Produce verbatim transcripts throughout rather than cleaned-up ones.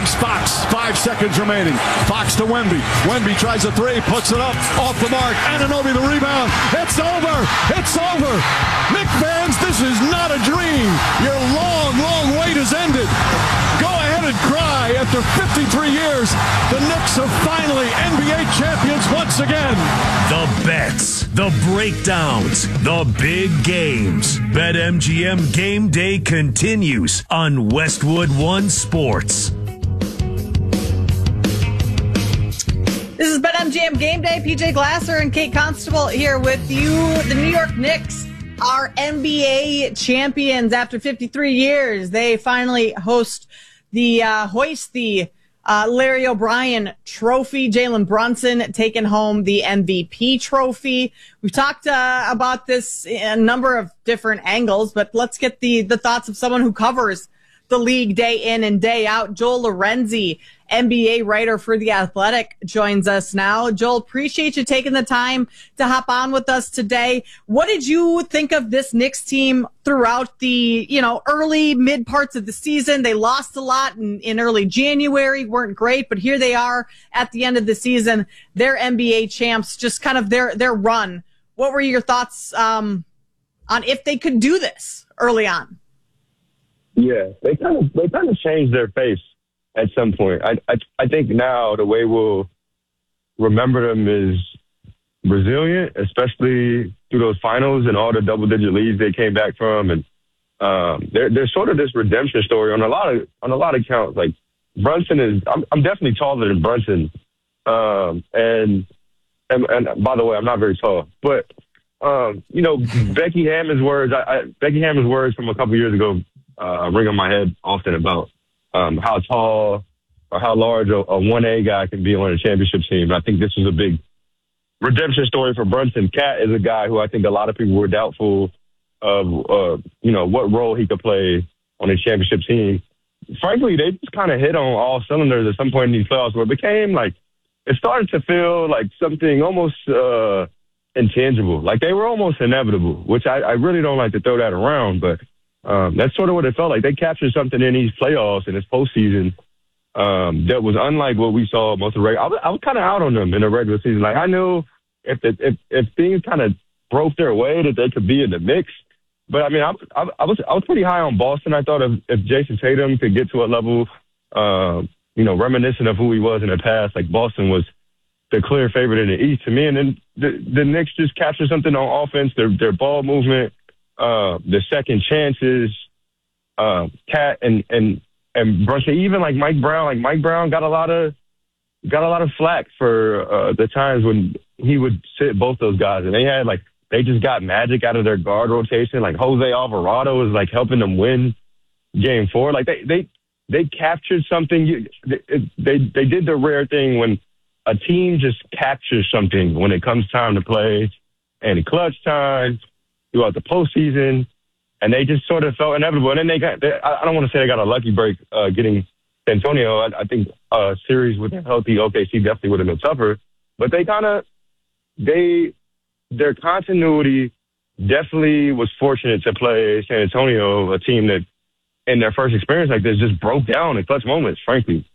comes Fox. Five seconds remaining. Fox to Wemby. Wemby tries a three, puts it up, off the mark. Anunoby the rebound. It's over. It's over. Knicks fans, this is not a dream. Your long, long wait has ended. Go ahead and cry. After fifty-three years, the Knicks are finally N B A champions once again. The bets, the breakdowns, the big games. BetMGM Game Day continues on Westwood One Sports. This is BetMGM Game Day. P J Glasser and Kate Constable here with you. The New York Knicks are N B A champions after fifty-three years. They finally host the uh, hoist the uh, Larry O'Brien Trophy. Jalen Brunson taking home the M V P trophy. We've talked uh, about this in a number of different angles, but let's get the the thoughts of someone who covers the league day in and day out. Joel Lorenzi, N B A writer for The Athletic, joins us now. Joel, appreciate you taking the time to hop on with us today. What did you think of this Knicks team throughout the, you know, early, mid parts of the season? They lost a lot in, in early January, weren't great, but here they are at the end of the season. They're N B A champs, just kind of their, their run. What were your thoughts um, on if they could do this early on? Yeah, they kind of they kind of changed their face at some point. I, I I think now the way we'll remember them is resilient, especially through those finals and all the double digit leads they came back from, and um, they're they're sort of this redemption story on a lot of on a lot of counts. Like Brunson is, I'm I'm definitely taller than Brunson, um, and and and by the way, I'm not very tall, but um, you know Becky Hammond's words, I, I, Becky Hammond's words from a couple years ago. Uh, ring on my head often about um, how tall or how large a, a one A guy can be on a championship team. I think this was a big redemption story for Brunson. Cat is a guy who I think a lot of people were doubtful of, uh, you know, what role he could play on a championship team. Frankly, they just kind of hit on all cylinders at some point in these playoffs where it became like, it started to feel like something almost uh, intangible. Like they were almost inevitable, which I, I really don't like to throw that around, but Um, that's sort of what it felt like. They captured something in these playoffs and this postseason um, that was unlike what we saw most of the regular. I was, I was kind of out on them in the regular season. Like I knew if the, if if things kind of broke their way that they could be in the mix. But I mean, I, I, I was I was pretty high on Boston. I thought if, if Jason Tatum could get to a level, uh, you know, reminiscent of who he was in the past, like Boston was the clear favorite in the East to me. And then the, the Knicks just captured something on offense. Their their ball movement. Uh, the second chances, uh, Cat and and and Brunson, even like Mike Brown, like Mike Brown got a lot of got a lot of flack for uh, the times when he would sit both those guys, and they had like they just got magic out of their guard rotation. Like Jose Alvarado was like helping them win Game Four. Like they they they captured something. They they they did the rare thing when a team just captures something when it comes time to play, and clutch time. Throughout the postseason, and they just sort of felt inevitable. And then they got, they, I don't want to say they got a lucky break uh, getting Antonio. I, I think a series with a healthy O K C definitely would have been tougher. But they kind of, they, their continuity definitely was fortunate to play San Antonio, a team that in their first experience like this just broke down in clutch moments, frankly.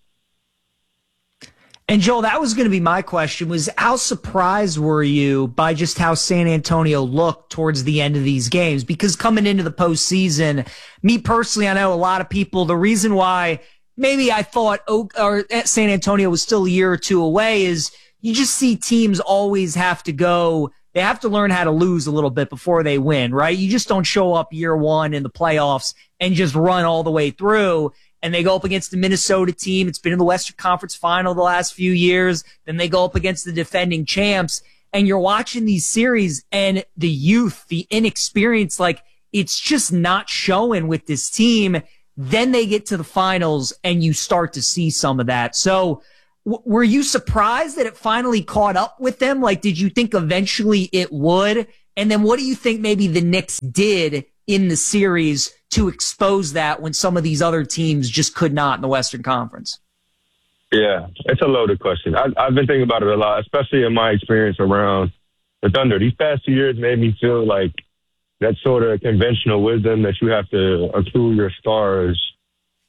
And Joel, that was going to be my question, was how surprised were you by just how San Antonio looked towards the end of these games? Because coming into the postseason, me personally, I know a lot of people, the reason why maybe I thought Oak, or San Antonio was still a year or two away is you just see teams always have to go, they have to learn how to lose a little bit before they win, right? You just don't show up year one in the playoffs and just run all the way through. And they go up against the Minnesota team. It's been in the Western Conference Final the last few years. Then they go up against the defending champs. And you're watching these series and the youth, the inexperience, like it's just not showing with this team. Then they get to the finals and you start to see some of that. So w- were you surprised that it finally caught up with them? Like, did you think eventually it would? And then what do you think maybe the Knicks did in the series to expose that when some of these other teams just could not in the Western Conference? Yeah, it's a loaded question. I, I've been thinking about it a lot, especially in my experience around the Thunder. These past two years made me feel like that sort of conventional wisdom that you have to accrue your stars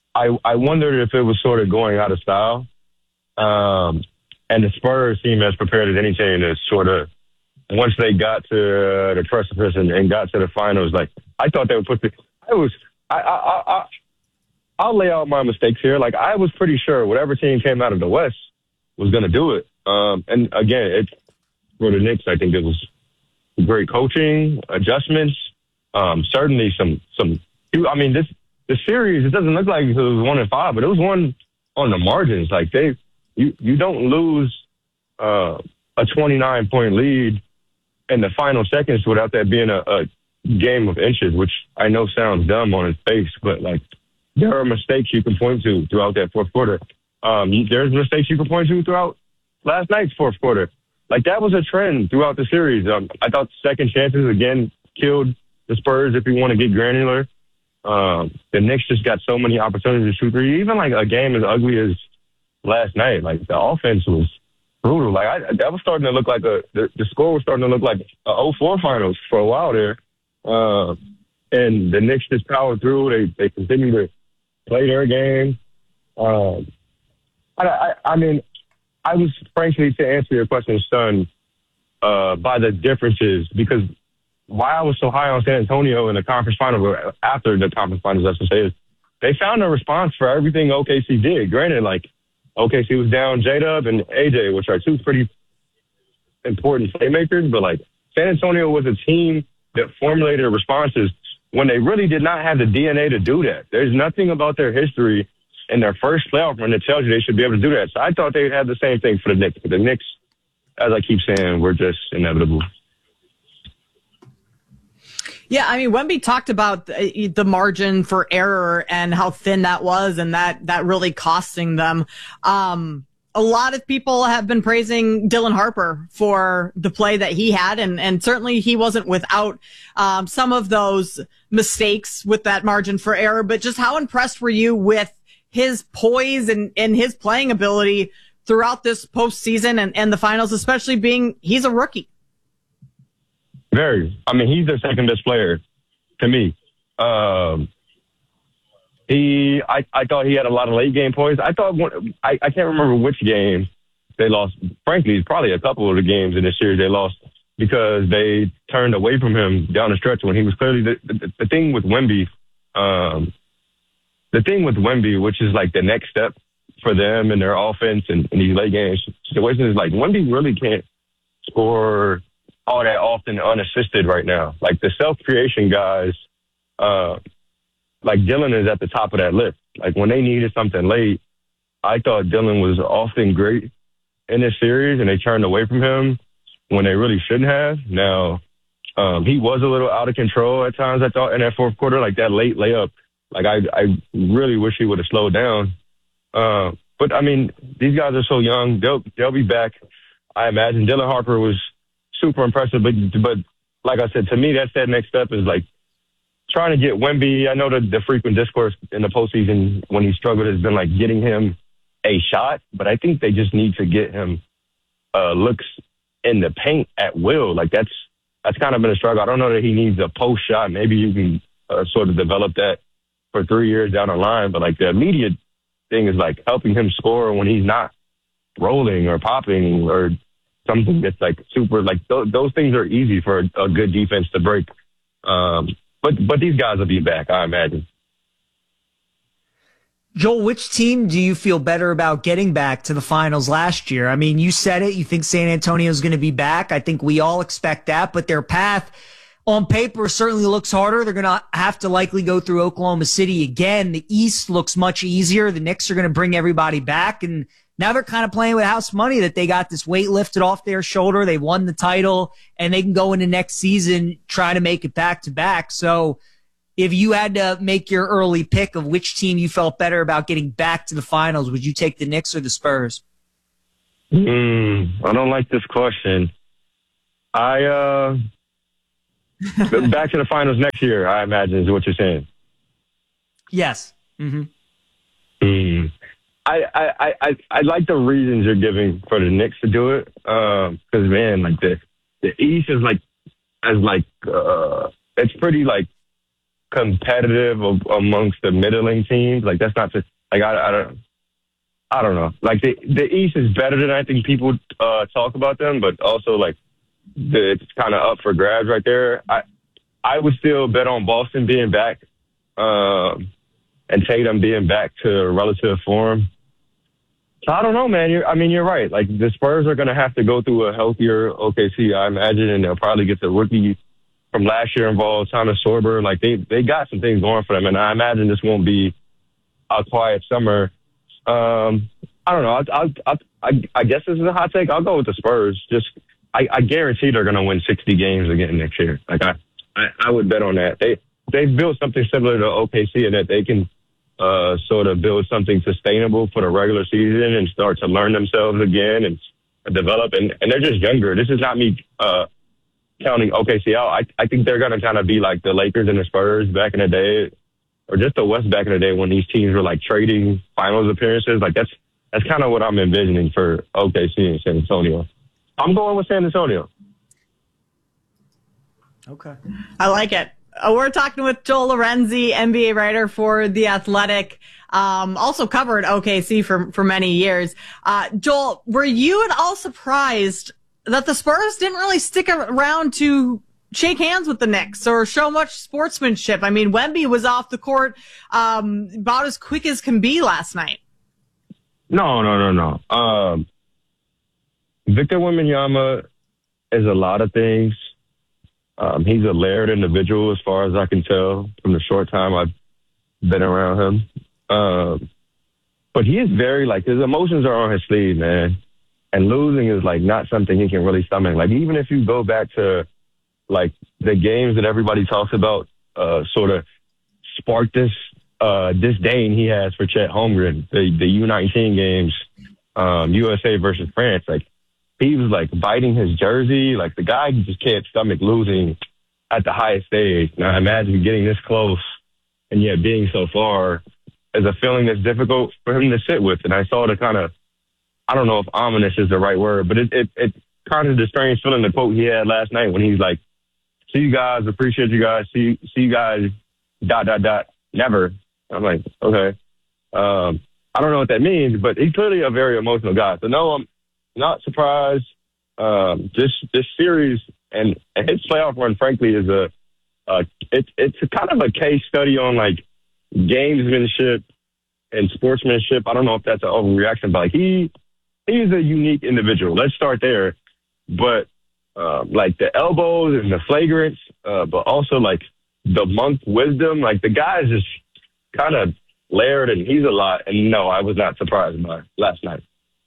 I, I wondered if it was sort of going out of style. Um, and the Spurs seemed as prepared as any team to sort of, once they got to uh, the precipice and, and got to the finals, like, I thought they would put the, I was, I, I, I, I, I'll lay out my mistakes here. Like, I was pretty sure whatever team came out of the West was going to do it. Um, and again, it's for the Knicks, I think it was great coaching, adjustments, um, certainly some, some, I mean, this, the series, it doesn't look like it was one and five, but it was one on the margins. Like they, you, you don't lose, uh, a twenty-nine point lead in the final seconds without that being a, a game of inches, which I know sounds dumb on its face, but like there are mistakes you can point to throughout that fourth quarter. Um, there's mistakes you can point to throughout last night's fourth quarter. Like that was a trend throughout the series. Um, I thought second chances again killed the Spurs if you want to get granular. Um, the Knicks just got so many opportunities to shoot three. Even like a game as ugly as last night, like the offense was brutal. Like I, that was starting to look like a, the, the score was starting to look like a oh four finals for a while there. Uh, and the Knicks just powered through. They, they continue to play their game. Um, I, I, I mean, I was frankly to answer your question, stunned uh, by the differences because why I was so high on San Antonio in the conference final, or after the conference finals, I should say, is they found a response for everything O K C did. Granted, like O K C was down J-Dub and A J, which are two pretty important playmakers, but like San Antonio was a team that formulated responses when they really did not have the D N A to do that. There's nothing about their history in their first playoff run that tells you they should be able to do that. So I thought they'd have the same thing for the Knicks. But the Knicks, as I keep saying, were just inevitable. Yeah, I mean, Wemby talked about the margin for error and how thin that was, and that that really costing them. Um, a lot of people have been praising Dylan Harper for the play that he had, and, and certainly he wasn't without um, some of those mistakes with that margin for error. But just how impressed were you with his poise and, and his playing ability throughout this postseason and, and the finals, especially being he's a rookie? Very. I mean, he's their second best player to me. Um, he, I, I thought he had a lot of late game poise. I thought one, I, I can't remember which game they lost. Frankly, probably a couple of the games in this series they lost because they turned away from him down the stretch when he was clearly the, the, the thing with Wemby. Um, the thing with Wemby, which is like the next step for them and their offense and, and these late game situations, is like Wemby really can't score all that often unassisted right now. Like the self-creation guys, uh, like Dylan is at the top of that list. Like when they needed something late, I thought Dylan was often great in this series and they turned away from him when they really shouldn't have. Now, um, he was a little out of control at times, I thought, in that fourth quarter, like that late layup. Like I, I really wish he would have slowed down. Uh, but I mean, these guys are so young. They'll, they'll be back. I imagine Dylan Harper was super impressive, but but like I said, to me, that's that next step is like trying to get Wemby. I know that the frequent discourse in the postseason when he struggled has been like getting him a shot, but I think they just need to get him uh, looks in the paint at will. Like that's that's kind of been a struggle. I don't know that he needs a post shot. Maybe you can uh, sort of develop that for three years down the line, but like the immediate thing is like helping him score when he's not rolling or popping or something that's like super, like th- those things are easy for a, a good defense to break. Um, but, but these guys will be back, I imagine. Joel, which team do you feel better about getting back to the finals last year? I mean, you said it, you think San Antonio is going to be back. I think we all expect that, but their path on paper certainly looks harder. They're going to have to likely go through Oklahoma City again. The East looks much easier. The Knicks are going to bring everybody back, and now they're kind of playing with house money that they got this weight lifted off their shoulder. They won the title, and they can go into next season try to make it back to back. So if you had to make your early pick of which team you felt better about getting back to the finals, would you take the Knicks or the Spurs? Mm, I don't like this question. I, uh, back to the finals next year, I imagine, is what you're saying. Yes. Mm-hmm. Mm. I, I, I, I like the reasons you're giving for the Knicks to do it. Um, cause man, like the, the East is like, as like, uh, it's pretty like competitive of, amongst the middling teams. Like that's not just like I, I don't I don't know. Like the the East is better than I think people uh, talk about them, but also like the, it's kind of up for grabs right there. I I would still bet on Boston being back um, and Tatum being back to relative form. So I don't know, man. You're, I mean, you're right. Like the Spurs are going to have to go through a healthier O K C, I imagine, and they'll probably get the rookie from last year involved, Thomas Sorber. Like they they got some things going for them, and I imagine this won't be a quiet summer. Um, I don't know. I, I I I guess this is a hot take. I'll go with the Spurs. Just I, I guarantee they're going to win sixty games again next year. Like I, I I would bet on that. They they've built something similar to O K C in that they can. Uh, sort of build something sustainable for the regular season and start to learn themselves again and develop. And, and they're just younger. This is not me uh, counting O K C out. I, I think they're going to kind of be like the Lakers and the Spurs back in the day, or just the West back in the day when these teams were like trading finals appearances. Like that's that's kind of what I'm envisioning for O K C and San Antonio. I'm going with San Antonio. Okay. I like it. Uh, we're talking with Joel Lorenzi, N B A writer for The Athletic, um, also covered O K C for, for many years. Uh, Joel, were you at all surprised that the Spurs didn't really stick around to shake hands with the Knicks or show much sportsmanship? I mean, Wemby was off the court um, about as quick as can be last night. No, no, no, no. Um, Victor Wembanyama is a lot of things. Um, he's a layered individual as far as I can tell from the short time I've been around him. Um, but he is very, like, his emotions are on his sleeve, man. And losing is, like, not something he can really stomach. Like, even if you go back to, like, the games that everybody talks about uh, sort of sparked this uh, disdain he has for Chet Holmgren, the, the U nineteen games, um, U S A versus France. Like, he was, like, biting his jersey. Like, the guy just can't stomach losing at the highest stage. Now, imagine getting this close and yet being so far is a feeling that's difficult for him to sit with. And I saw the kind of, I don't know if ominous is the right word, but it, it, it kind of the strange feeling, the quote he had last night when he's like, see you guys, appreciate you guys, see, see you guys, dot, dot, dot, never. I'm like, okay. Um, I don't know what that means, but he's clearly a very emotional guy. So, no, I'm not surprised. Um, this this series and, and his playoff run, frankly, is a uh, it's it's a kind of a case study on like gamesmanship and sportsmanship. I don't know if that's an overreaction, but like he he's a unique individual. Let's start there. But uh, like the elbows and the flagrants, uh, but also like the monk wisdom. Like the guy's just kind of layered, and he's a lot. And no, I was not surprised by last night.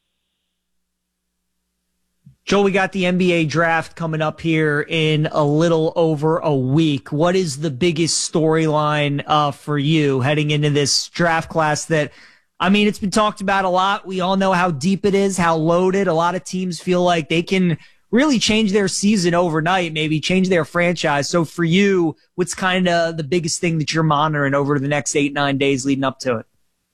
Joel, we got the N B A draft coming up here in a little over a week. What is the biggest storyline uh, for you heading into this draft class that, I mean, it's been talked about a lot. We all know how deep it is, how loaded. A lot of teams feel like they can really change their season overnight, maybe change their franchise. So for you, what's kind of the biggest thing that you're monitoring over the next eight, nine days leading up to it?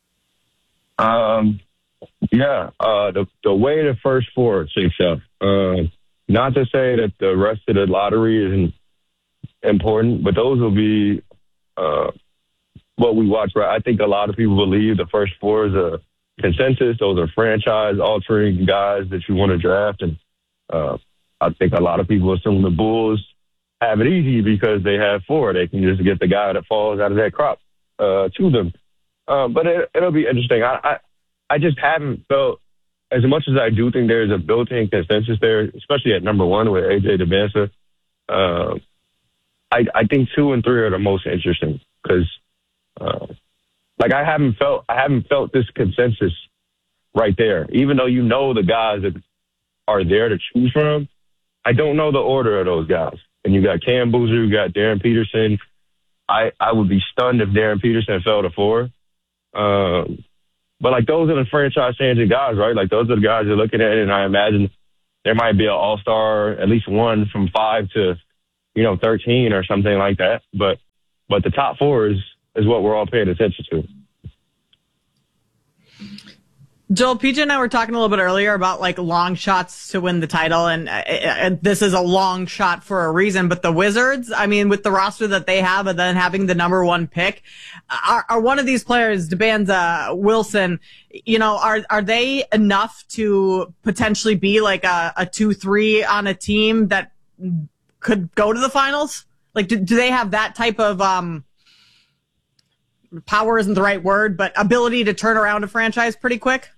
Um, yeah, uh, the, the way the first four shakes out. Uh, not to say that the rest of the lottery isn't important, but those will be uh, what we watch. Right? I think a lot of people believe the first four is a consensus. Those are franchise-altering guys that you want to draft, and uh, I think a lot of people assume the Bulls have it easy because they have four. They can just get the guy that falls out of that crop uh, to them. Uh, but it, it'll be interesting. I, I I just haven't felt. As much as I do think there's a built-in consensus there, especially at number one with A J Debinsa, uh, I, I think two and three are the most interesting because, uh, like, I haven't felt I haven't felt this consensus right there. Even though you know the guys that are there to choose from, I don't know the order of those guys. And you got Cam Boozer, you got Darren Peterson. I I would be stunned if Darren Peterson fell to four. Um, But, like, those are the franchise-changing guys, right? Like, those are the guys you're looking at, and I imagine there might be an all-star, at least one from five to, you know, thirteen or something like that. But but the top four is, is what we're all paying attention to. Joel, P J and I were talking a little bit earlier about like long shots to win the title, and, uh, and this is a long shot for a reason. But the Wizards, I mean, with the roster that they have, and then having the number one pick, are, are one of these players, DeBanza, Wilson, you know, are are they enough to potentially be like a, a two three on a team that could go to the finals? Like, do, do they have that type of um? Power isn't the right word, but ability to turn around a franchise pretty quick?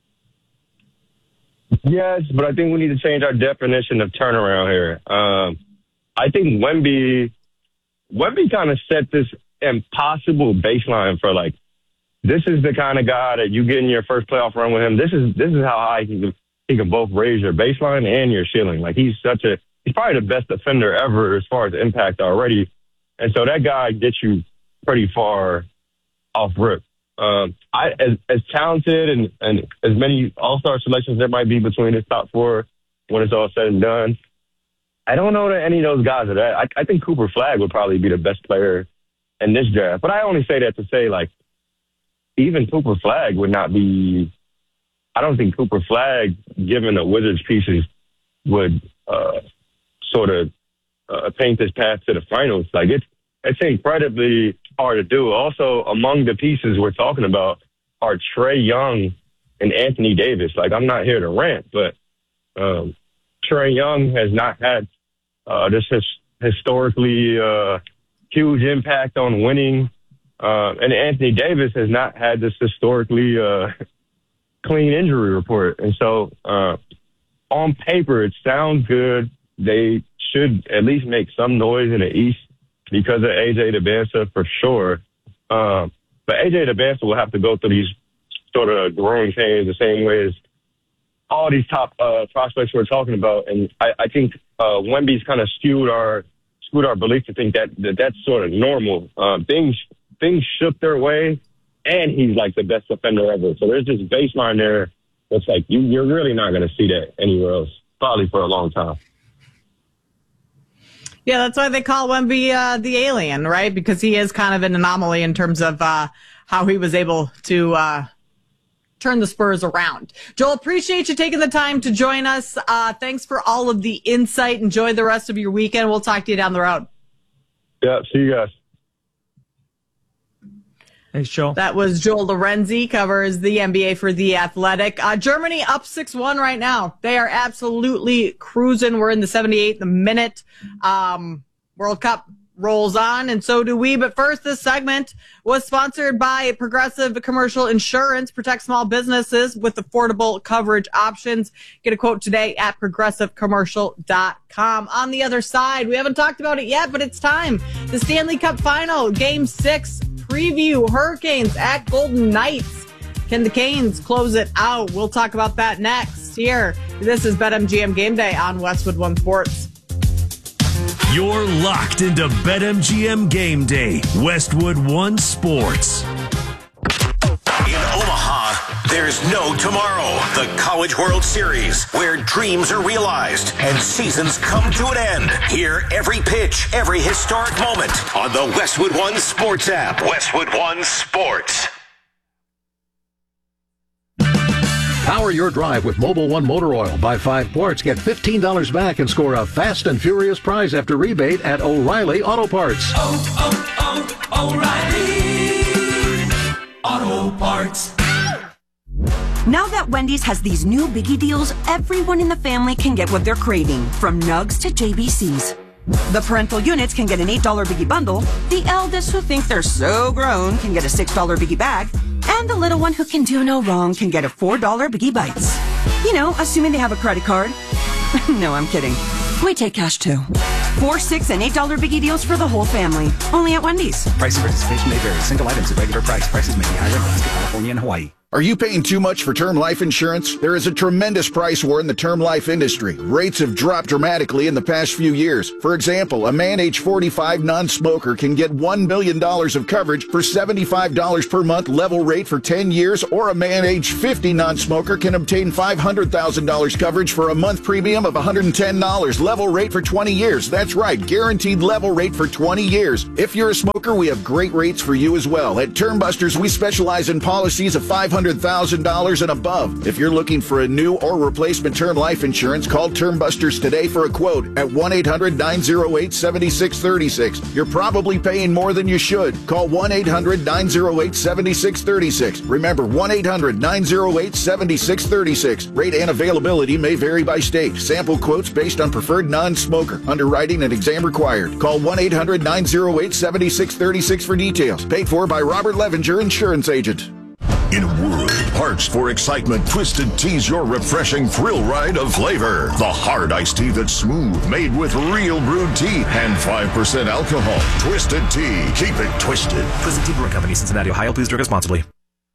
Yes, but I think we need to change our definition of turnaround here. Um, I think Wemby, Wemby kind of set this impossible baseline for like, this is the kind of guy that you get in your first playoff run with him. This is this is how high he can, he can both raise your baseline and your ceiling. Like he's such a he's probably the best defender ever as far as impact already, and so that guy gets you pretty far off rip. Um, I, as, as talented and, and as many all-star selections there might be between his top four when it's all said and done, I don't know that any of those guys are that. I, I think Cooper Flagg would probably be the best player in this draft. But I only say that to say, like, even Cooper Flagg would not be – I don't think Cooper Flagg, given the Wizards pieces, would uh, sort of uh, paint this path to the finals. Like, it's, it's incredibly hard to do. Also, among the pieces we're talking about are Trae Young and Anthony Davis. Like, I'm not here to rant, but um, Trae Young has not had uh, this his, historically uh, huge impact on winning. Uh, and Anthony Davis has not had this historically uh, clean injury report. And so uh, on paper, it sounds good. They should at least make some noise in the East because of A J DeBanza for sure. Um, but A J DeBanza will have to go through these sort of growing pains the same way as all these top uh, prospects we're talking about. And I, I think uh, Wemby's kind of skewed our skewed our belief to think that, that that's sort of normal. Um, things things shook their way, and he's like the best defender ever. So there's this baseline there that's like you, you're really not going to see that anywhere else, probably for a long time. Yeah, that's why they call Wemby uh, the alien, right? Because he is kind of an anomaly in terms of uh, how he was able to uh, turn the Spurs around. Joel, appreciate you taking the time to join us. Uh, thanks for all of the insight. Enjoy the rest of your weekend. We'll talk to you down the road. Yeah, see you guys. Thanks, Joel. That was Joel Lorenzi, covers the N B A for The Athletic. Uh, Germany up six one right now. They are absolutely cruising. We're in the seventy-eighth minute. Um, World Cup rolls on, and so do we. But first, this segment was sponsored by Progressive Commercial Insurance. Protect small businesses with affordable coverage options. Get a quote today at progressive commercial dot com. On the other side, we haven't talked about it yet, but it's time. The Stanley Cup Final, Game six preview. Hurricanes at Golden Knights. Can the Canes close it out? We'll talk about that next here. This is BetMGM Game Day on Westwood One Sports. You're locked into BetMGM Game Day, Westwood One Sports. In Omaha, there's no tomorrow. The College World Series, where dreams are realized and seasons come to an end. Hear every pitch, every historic moment on the Westwood One Sports app. Westwood One Sports. Power your drive with Mobil One Motor Oil. Buy five quarts, get fifteen dollars back, and score a fast and furious prize after rebate at O'Reilly Auto Parts. Oh, oh, oh, O'Reilly Auto Parts. Now that Wendy's has these new biggie deals, everyone in the family can get what they're craving, from nugs to J B Cs. The parental units can get an eight dollar biggie bundle, the eldest who think they're so grown can get a six dollar biggie bag, and the little one who can do no wrong can get a four dollar biggie bites. You know, assuming they have a credit card. No, I'm kidding. We take cash too. Four, six, and eight dollar biggie deals for the whole family. Only at Wendy's. Price and participation may vary. Single items at regular price. Prices may be higher in Alaska, California, and Hawaii. Are you paying too much for term life insurance? There is a tremendous price war in the term life industry. Rates have dropped dramatically in the past few years. For example, a man age forty-five non-smoker can get one million dollars of coverage for seventy-five dollars per month level rate for ten years, or a man age fifty non-smoker can obtain five hundred thousand dollars coverage for a month premium of one hundred ten dollars level rate for twenty years. That's right, guaranteed level rate for twenty years. If you're a smoker, we have great rates for you as well. At Term Busters, we specialize in policies of five hundred hundred thousand dollars and above. If you're looking for a new or replacement term life insurance, call Term Busters today for a quote at one eight hundred nine oh eight seven six three six. You're probably paying more than you should. Call one eight hundred nine oh eight seven six three six. Remember, one eight hundred nine oh eight seven six three six. Rate and availability may vary by state. Sample quotes based on preferred non-smoker. Underwriting and exam required. Call one eight hundred nine oh eight seven six three six for details. Paid for by Robert Levinger, insurance agent. In a world parched for excitement, Twisted Tea's your refreshing thrill ride of flavor. The hard iced tea that's smooth, made with real brewed tea and five percent alcohol. Twisted Tea. Keep it twisted. Twisted Tea Brewing Company, Cincinnati, Ohio. Please drink responsibly.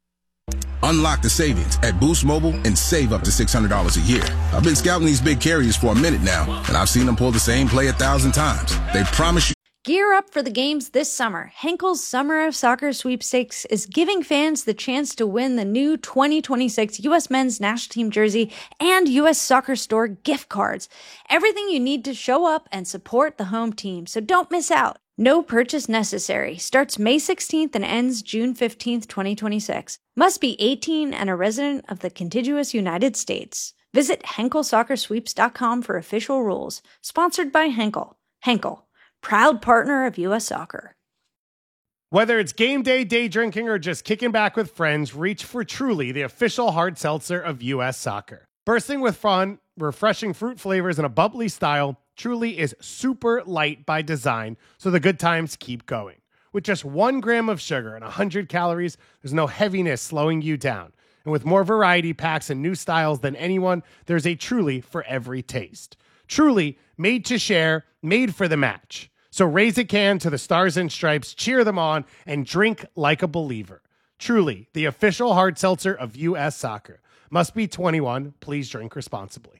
Unlock the savings at Boost Mobile and save up to six hundred dollars a year. I've been scouting these big carriers for a minute now, and I've seen them pull the same play a thousand times. They promise you. Gear up for the games this summer. Henkel's Summer of Soccer Sweepstakes is giving fans the chance to win the new twenty twenty-six U S Men's National Team jersey and U S Soccer Store gift cards. Everything you need to show up and support the home team, so don't miss out. No purchase necessary. Starts May sixteenth and ends June fifteenth, twenty twenty-six. Must be eighteen and a resident of the contiguous United States. Visit Henkel Soccer Sweeps dot com for official rules. Sponsored by Henkel. Henkel, proud partner of U S Soccer. Whether it's game day, day drinking, or just kicking back with friends, reach for Truly, the official hard seltzer of U S Soccer. Bursting with fun, refreshing fruit flavors, and a bubbly style, Truly is super light by design, so the good times keep going. With just one gram of sugar and one hundred calories, there's no heaviness slowing you down. And with more variety packs and new styles than anyone, there's a Truly for every taste. Truly, made to share, made for the match. So raise a can to the Stars and Stripes, cheer them on, and drink like a believer. Truly, the official hard seltzer of U S Soccer. Must be twenty-one. Please drink responsibly.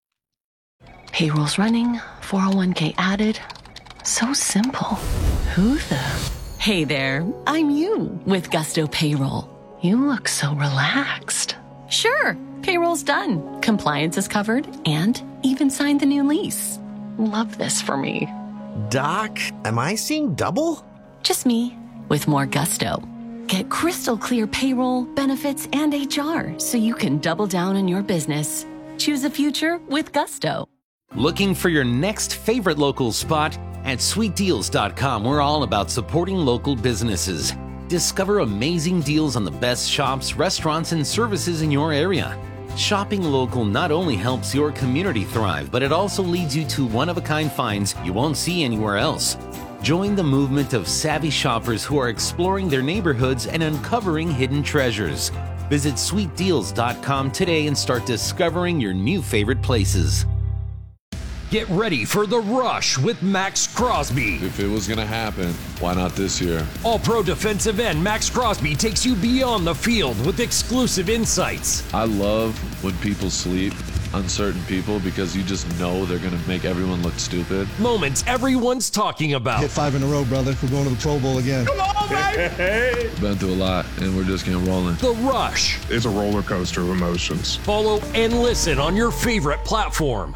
Payroll's running, four oh one k added. So simple. Who the? Hey there, I'm you with Gusto Payroll. You look so relaxed. Sure, payroll's done. Compliance is covered and even signed the new lease. Love this for me. Doc, am I seeing double? Just me with more gusto. Get crystal clear payroll, benefits, and H R so you can double down on your business. Choose a future with Gusto. Looking for your next favorite local spot? At sweet deals dot com, we're all about supporting local businesses. Discover amazing deals on the best shops, restaurants, and services in your area. Shopping local not only helps your community thrive, but it also leads you to one-of-a-kind finds you won't see anywhere else. Join the movement of savvy shoppers who are exploring their neighborhoods and uncovering hidden treasures. Visit sweet deals dot com today and start discovering your new favorite places. Get ready for the rush with Max Crosby. If it was going to happen, why not this year? All-pro defensive end Max Crosby takes you beyond the field with exclusive insights. I love when people sleep on certain people because you just know they're going to make everyone look stupid. Moments everyone's talking about. Hit five in a row, brother. We're going to the Pro Bowl again. Come on, baby! Been through a lot, and we're just getting rolling. The Rush. It's a roller coaster of emotions. Follow and listen on your favorite platform.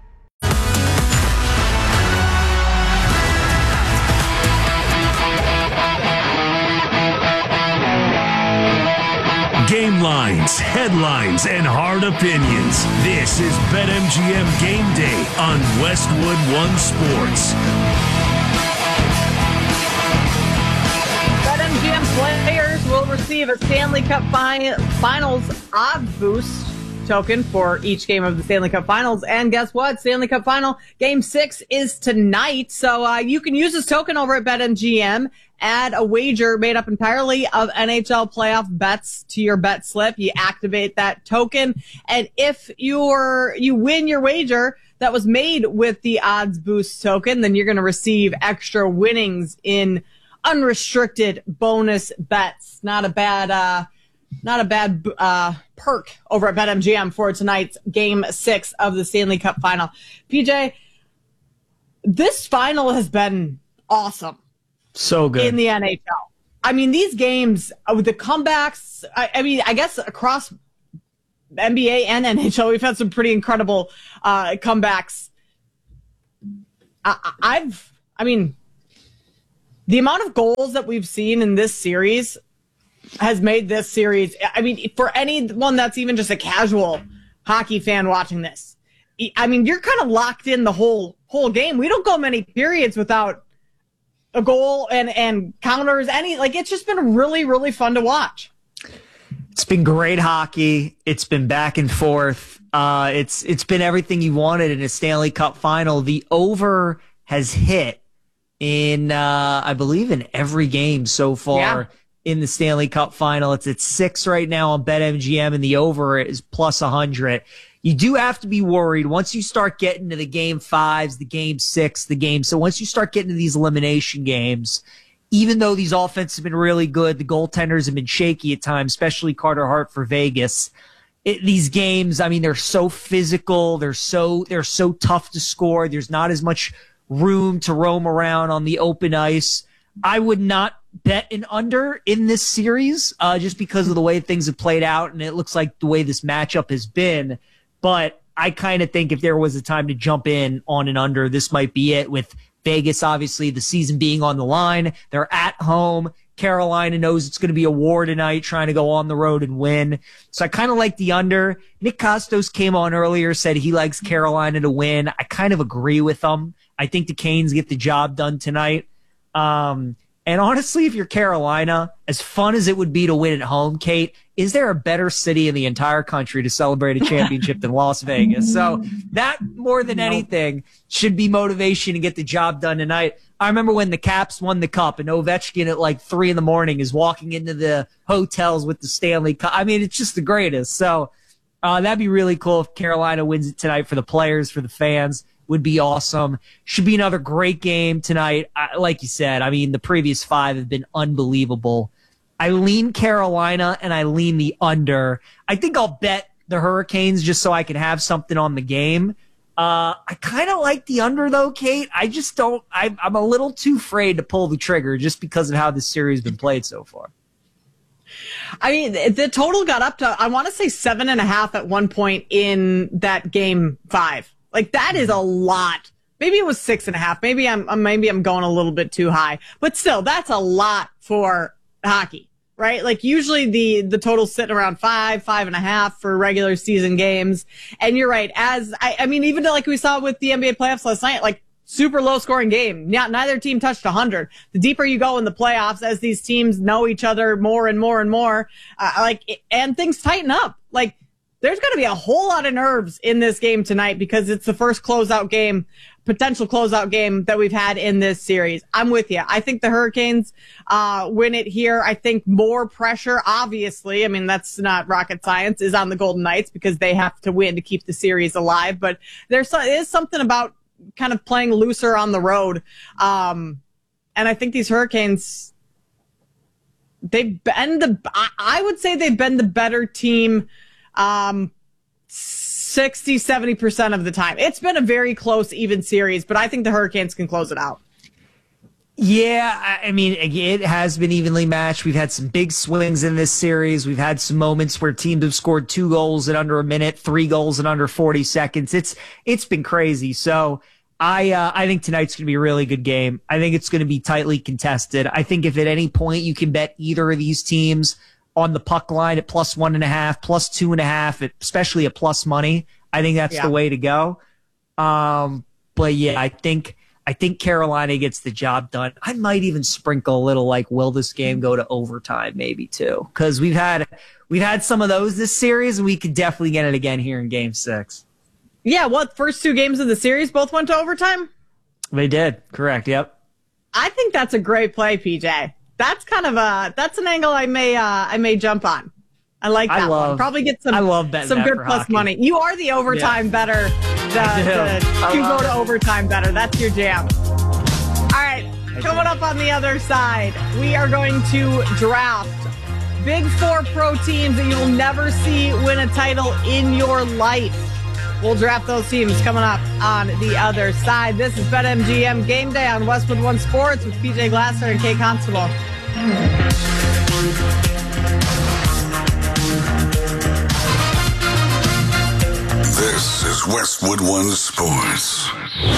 Game lines, headlines, and hard opinions. This is BetMGM Game Day on Westwood One Sports. BetMGM players will receive a Stanley Cup fi- Finals odds boost token for each game of the Stanley Cup Finals. And guess what? Stanley Cup Final Game six is tonight. So uh, you can use this token over at BetMGM. Add a wager made up entirely of N H L playoff bets to your bet slip. You activate that token. And if you're, you win your wager that was made with the odds boost token, then you're going to receive extra winnings in unrestricted bonus bets. Not a bad, uh, not a bad, uh, perk over at BetMGM for tonight's game six of the Stanley Cup Final. P J, this final has been awesome. So good. In the N H L. I mean, these games, uh, the comebacks, I, I mean, I guess across N B A and N H L, we've had some pretty incredible uh, comebacks. I, I've, I mean, the amount of goals that we've seen in this series has made this series. I mean, for anyone that's even just a casual hockey fan watching this, I mean, you're kind of locked in the whole whole game. We don't go many periods without a goal and, and counters. Any like it's just been really, really fun to watch. It's been great hockey. It's been back and forth. Uh, it's it's been everything you wanted in a Stanley Cup final. The over has hit in, uh, I believe, in every game so far yeah. in the Stanley Cup final. It's at six right now on BetMGM, and the over is plus one hundred. You do have to be worried once you start getting to the game fives, the game six, the game. So once you start getting to these elimination games, even though these offenses have been really good, the goaltenders have been shaky at times, especially Carter Hart for Vegas. It, these games, I mean, they're so physical. They're so, they're so tough to score. There's not as much room to roam around on the open ice. I would not bet an under in this series, uh, just because of the way things have played out. And it looks like the way this matchup has been. But I kind of think if there was a time to jump in on an under, this might be it, with Vegas, obviously, the season being on the line. They're at home. Carolina knows it's going to be a war tonight, trying to go on the road and win. So I kind of like the under. Nick Kostos came on earlier, said he likes Carolina to win. I kind of agree with him. I think the Canes get the job done tonight. Um, and honestly, if you're Carolina, as fun as it would be to win at home, Kate, is there a better city in the entire country to celebrate a championship than Las Vegas? So that, more than anything, should be motivation to get the job done tonight. I remember when the Caps won the Cup and Ovechkin at like three in the morning is walking into the hotels with the Stanley Cup. I mean, it's just the greatest. So uh, that'd be really cool if Carolina wins it tonight for the players, for the fans. Would be awesome. Should be another great game tonight. I, like you said, I mean, the previous five have been unbelievable. I lean Carolina and I lean the under. I think I'll bet the Hurricanes just so I can have something on the game. Uh, I kind of like the under though, Kate. I just don't, I, I'm a little too afraid to pull the trigger just because of how this series has been played so far. I mean, the total got up to, I want to say seven and a half at one point in that game five. Like, that is a lot. Maybe it was six and a half. Maybe I'm, maybe I'm going a little bit too high, but still, that's a lot for hockey, right? Like, usually the, the total's sitting around five, five and a half for regular season games. And you're right. As I, I mean, even like we saw with the N B A playoffs last night, like, super low scoring game. Not, neither team touched a hundred. The deeper you go in the playoffs, as these teams know each other more and more and more, uh, like, and things tighten up. Like, there's going to be a whole lot of nerves in this game tonight because it's the first closeout game, potential closeout game that we've had in this series. I'm with you. I think the Hurricanes uh win it here. I think more pressure, obviously, I mean, that's not rocket science, is on the Golden Knights because they have to win to keep the series alive. But there's is something about kind of playing looser on the road. Um, and I think these Hurricanes, they've been the, I would say they've been the better team Um, sixty, seventy percent of the time. It's been a very close, even series, but I think the Hurricanes can close it out. Yeah, I mean, it has been evenly matched. We've had some big swings in this series. We've had some moments where teams have scored two goals in under a minute, three goals in under forty seconds. It's, it's been crazy. So I, uh, I think tonight's going to be a really good game. I think it's going to be tightly contested. I think if at any point you can bet either of these teams on the puck line at plus one and a half, plus two and a half, especially at plus money, I think that's yeah. the way to go. Um, but yeah, I think, I think Carolina gets the job done. I might even sprinkle a little like, will this game go to overtime maybe too? Cause we've had, we've had some of those this series and we could definitely get it again here in game six. Yeah. What, first two games of the series both went to overtime? They did. Correct. Yep. I think that's a great play, P J. That's kind of a, that's an angle I may, uh, I may jump on. I like that I love, one. Probably get some, I love some good plus hockey. money. You are the overtime yeah. better. The, the, you go to overtime better. That's your jam. All right. I coming do. up on the other side, we are going to draft Big Four pro teams that you will never see win a title in your life. We'll draft those teams coming up on the other side. This is BetMGM Game Day on Westwood One Sports with P J Glasser and Kate Constable. This is Westwood One Sports.